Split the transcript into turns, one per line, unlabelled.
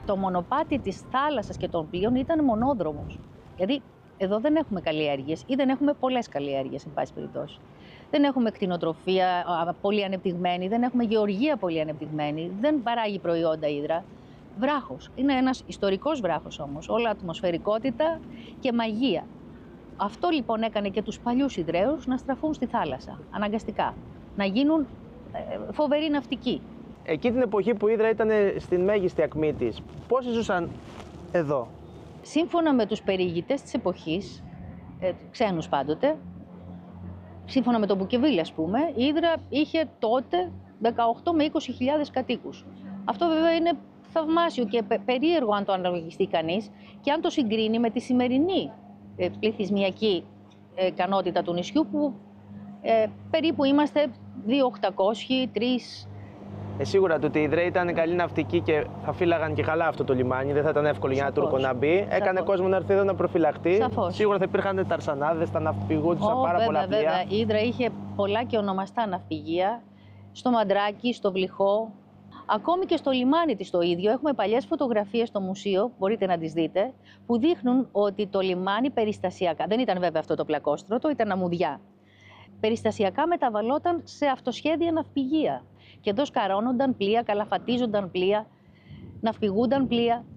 το μονοπάτι της θάλασσας και των πλοίων ήταν μονόδρομος. Δηλαδή, εδώ δεν έχουμε καλλιέργειες ή δεν έχουμε πολλές καλλιέργειες, εν πάση περιπτώσει. Δεν έχουμε κτηνοτροφία πολύ ανεπτυγμένη, δεν έχουμε γεωργία πολύ ανεπτυγμένη, δεν παράγει προϊόντα Ύδρα. Βράχος. Είναι ένας ιστορικός βράχος όμως, όλα ατμοσφαιρικότητα και μαγεία. Αυτό λοιπόν έκανε και τους παλιούς Ιδραίους να στραφούν στη θάλασσα, αναγκαστικά, να γίνουν φοβεροί ναυτικοί.
Εκεί την εποχή που η Ύδρα ήταν στην μέγιστη ακμή της, πόσοι ζούσαν εδώ?
Σύμφωνα με τους περιηγητές της εποχής, ξένους πάντοτε, σύμφωνα με τον Μπουκεβίλ, ας πούμε, η Ύδρα είχε τότε 18 με 20.000 κατοίκους. Αυτό βέβαια είναι θαυμάσιο και περίεργο αν το αναλογιστεί κανείς και αν το συγκρίνει με τη σημερινή πληθυσμιακή ικανότητα του νησιού που περίπου είμαστε 2.800, 3.
Σίγουρα το ότι οι Ιδραίοι ήταν καλοί ναυτικοί και θα φύλαγαν και καλά αυτό το λιμάνι, δεν θα ήταν εύκολο για ένα Τούρκο να μπει. Έκανε κόσμο να έρθει εδώ να προφυλαχτεί.
Σαφώς.
Σίγουρα θα υπήρχαν ταρσανάδες, τα ναυπηγούντουσαν πάρα πολλά πλοία.
Βέβαια, η Ύδρα είχε πολλά και ονομαστά ναυπηγεία, στο Μαντράκι, στο Βλυχό, ακόμη και στο λιμάνι της το ίδιο. Έχουμε παλιές φωτογραφίες στο μουσείο, μπορείτε να τις δείτε, που δείχνουν ότι το λιμάνι περιστασιακά, δεν ήταν βέβαια αυτό το πλακόστρωτο, ήταν αμμουδιά. Περιστασιακά μεταβαλλόταν σε αυτοσχέδια ναυπηγεία. Και εδώ σκαρώνονταν πλοία, καλαφατίζονταν πλοία, ναυπηγούνταν πλοία.